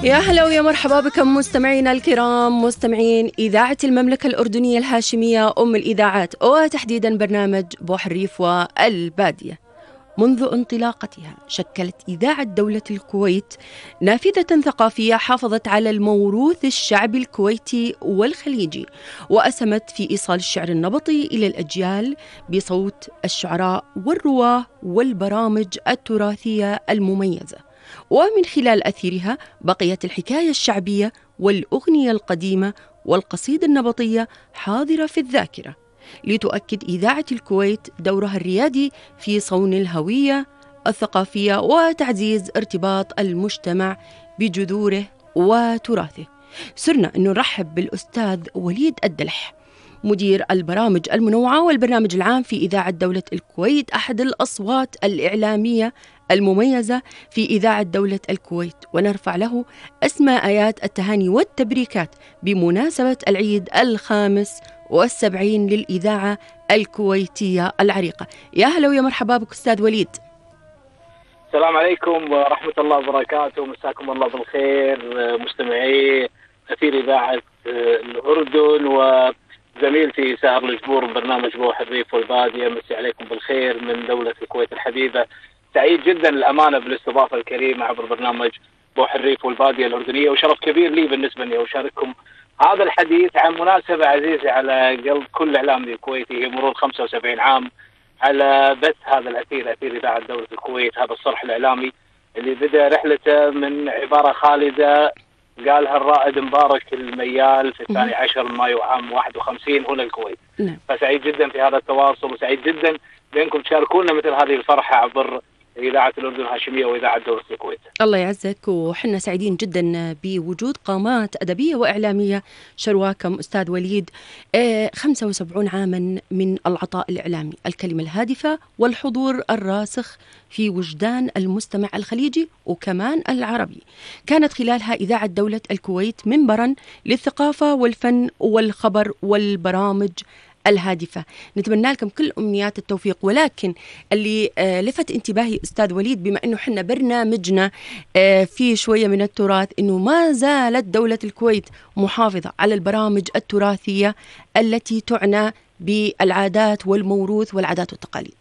يا هلا ويا مرحبا بكم مستمعينا الكرام، مستمعين إذاعة المملكة الأردنية الهاشمية أم الإذاعات، وتحديدا برنامج بوح الريف والبادية. منذ انطلاقتها شكلت إذاعة دولة الكويت نافذة ثقافية حافظت على الموروث الشعبي الكويتي والخليجي، وأسهمت في إيصال الشعر النبطي إلى الأجيال بصوت الشعراء والرواه والبرامج التراثية المميزة. ومن خلال أثيرها بقيت الحكاية الشعبية والأغنية القديمة والقصيدة النبطية حاضرة في الذاكرة، لتؤكد إذاعة الكويت دورها الريادي في صون الهوية الثقافية وتعزيز ارتباط المجتمع بجذوره وتراثه. سرنا أن نرحب بالأستاذ وليد الدلح، مدير البرامج المنوعة والبرنامج العام في إذاعة دولة الكويت، أحد الأصوات الإعلامية المميزة في إذاعة دولة الكويت، ونرفع له أسمى آيات التهاني والتبريكات بمناسبة العيد 75 للإذاعة الكويتية العريقة. يا هلا ويا مرحبا بك أستاذ وليد. السلام عليكم ورحمة الله وبركاته، مساكم الله بالخير مستمعي أثير إذاعة الأردن وزميلتي ساهر الجبور برنامج بوح الريف والبادية. مسي عليكم بالخير من دولة الكويت الحبيبة. سعيد جدا الأمانة بالاستضافة الكريمة عبر برنامج بوح الريف والبادية الأردنية، وشرف كبير لي بالنسبة لي أشارككم هذا الحديث عن مناسبة عزيزة على قلب كل إعلامي كويتي، هي مرور 75 عام على بث هذا الأثير، أثير إذاعة دولة الكويت، هذا الصرح الإعلامي اللي بدأ رحلته من عبارة خالدة قالها الرائد مبارك الميال في 12 مايو عام 51 هنا الكويت. فسعيد جدا في هذا التواصل، وسعيد جدا بأنكم تشاركونا مثل هذه الفرحة عبر إذاعة الأردن الهاشمية وإذاعة دولة الكويت. الله يعزك، وحنا سعيدين جدا بوجود قامات أدبية وإعلامية شرواكم أستاذ وليد. 75 عاما من العطاء الإعلامي، الكلمة الهادفة والحضور الراسخ في وجدان المستمع الخليجي وكمان العربي. كانت خلالها إذاعة دولة الكويت منبرا للثقافة والفن والخبر والبرامج الهادفة. نتمنى لكم كل أمنيات التوفيق، ولكن اللي لفت انتباهي أستاذ وليد، بما أنه حنا برنامجنا فيه شوية من التراث، أنه ما زالت دولة الكويت محافظة على البرامج التراثية التي تعنى بالعادات والموروث والعادات والتقاليد.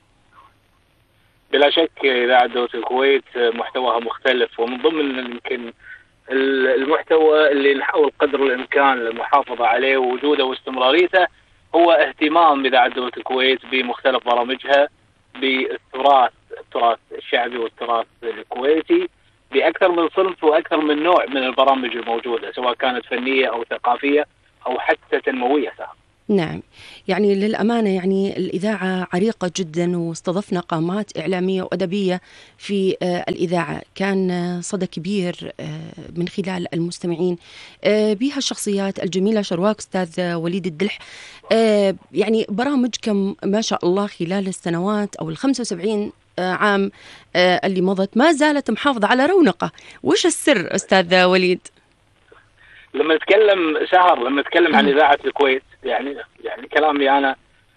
بلا شك إذاعة دولة الكويت محتواها مختلف، ومن ضمن يمكن المحتوى اللي نحاول قدر الإمكان المحافظة عليه ووجوده واستمراريته هو اهتمام إذاعة دولة الكويت بمختلف برامجها بالتراث، التراث الشعبي والتراث الكويتي بأكثر من صنف وأكثر من نوع من البرامج الموجودة، سواء كانت فنية أو ثقافية أو حتى تنموية. نعم، يعني للأمانة يعني الإذاعة عريقة جدا، واستضفنا قامات إعلامية وأدبية في الإذاعة، كان صدى كبير من خلال المستمعين بها الشخصيات الجميلة شرواك أستاذ وليد الدلح. يعني برامج كم ما شاء الله خلال السنوات أو 75 عام اللي مضت ما زالت محافظة على رونقة. وش السر أستاذ وليد؟ لما نتكلم سهر، لما نتكلم عن إذاعة الكويت، يعني كلامي أنا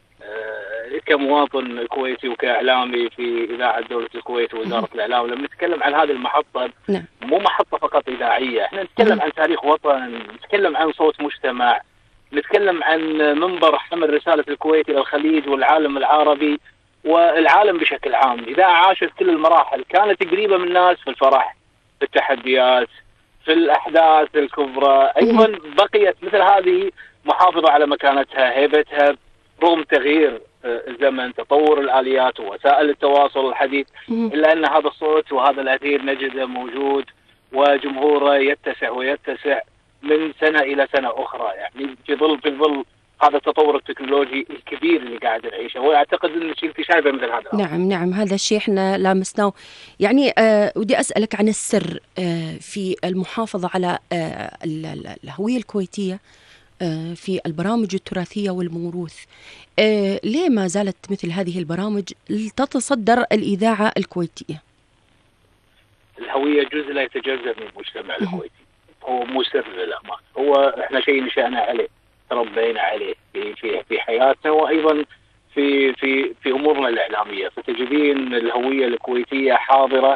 كمواطن كويتي وكإعلامي في إذاعة دولة الكويت ووزارة الإعلام، لما نتكلم عن هذه المحطة مو محطة فقط إذاعية، احنا نتكلم عن تاريخ وطن، نتكلم عن صوت مجتمع، نتكلم عن منبر حمل رسالة الكويت إلى الخليج والعالم العربي والعالم بشكل عام. إذاعة عاشت كل المراحل، كانت قريبة من الناس في الفرح، في التحديات، في الأحداث الكبرى، أيضا بقيت مثل هذه محافظة على مكانتها، هيبتها، رغم تغيير الزمن، تطور الآليات ووسائل التواصل الحديث، إلا أن هذا الصوت وهذا الأثير نجده موجود وجمهوره يتسع ويتسع من سنة إلى سنة أخرى، يعني في ظل هذا التطور التكنولوجي الكبير اللي قاعد نعيشه. وأعتقد أن انت شايفه مثل هذا. نعم هذا الشيء احنا لامسناه. يعني ودي أسألك عن السر في المحافظة على الهوية الكويتية في البرامج التراثية والموروث. ليه ما زالت مثل هذه البرامج تتصدر الإذاعة الكويتية؟ الهوية جزء لا يتجزأ من المجتمع الكويتي، هو مو سر للأمان، هو احنا شيء نشأنا عليه، تربينا عليه في حياتنا، وأيضا في أمورنا الإعلامية. فتجدين الهوية الكويتية حاضرة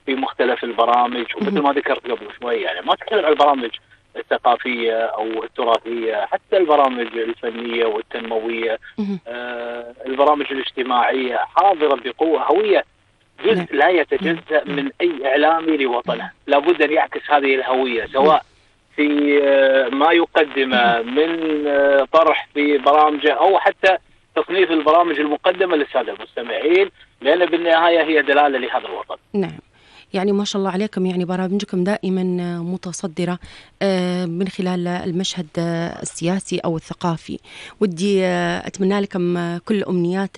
في مختلف البرامج. ومثل ما ذكرت قبل شوي يعني ما تكلم عن البرامج الثقافية أو التراثية، حتى البرامج الفنية والتنموية، البرامج الاجتماعية حاضرة بقوة. هوية جزء لا يتجزأ من أي إعلامي لوطنه، لابد أن يعكس هذه الهوية سواء في ما يقدمه من طرح في برامجه أو حتى تصنيف البرامج المقدمة للسادة المستمعين، لأن بالنهاية هي دلالة لهذا الوطن. نعم، يعني ما شاء الله عليكم، يعني برامجكم دائما متصدرة من خلال المشهد السياسي أو الثقافي. ودي أتمنى لكم كل أمنيات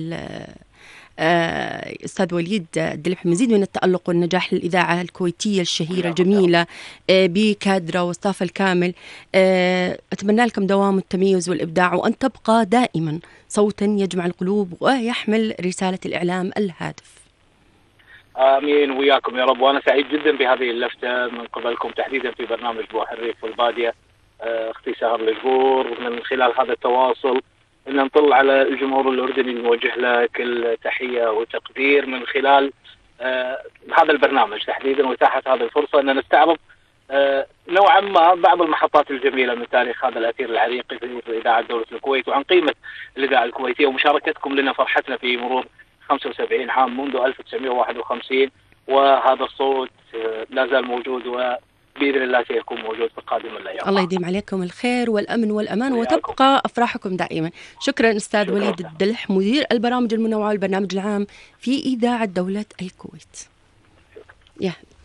أستاذ وليد الدلح، مزيد من التألق والنجاح للإذاعة الكويتية الشهيرة الجميلة بكادرة وستاف الكامل. أتمنى لكم دوام التميز والإبداع، وأن تبقى دائما صوتا يجمع القلوب ويحمل رسالة الإعلام الهادف. آمين وياكم يا رب. وأنا سعيد جدا بهذه اللفتة من قبلكم تحديدا في برنامج بوح الريف والبادية. أختي سهر الجبور، من خلال هذا التواصل أن نطل على الجمهور الأردني، نوجه له كل تحية وتقدير من خلال هذا البرنامج تحديدا، وإتاحة هذه الفرصة أن نستعرض نوعا ما بعض المحطات الجميلة من تاريخ هذا الأثير العريق في إذاعة دولة الكويت، وعن قيمة الإذاعة الكويتية ومشاركتكم لنا فرحتنا في مرور 75 عام منذ 1951. وهذا الصوت لا زال موجود، وبإذن الله سيكون موجود في قادم الأيام. الله يديم عليكم الخير والأمن والأمان، وتبقى أفراحكم دائما. شكرا أستاذ وليد الدلح، مدير البرامج المنوعة والبرنامج العام في إذاعة دولة الكويت.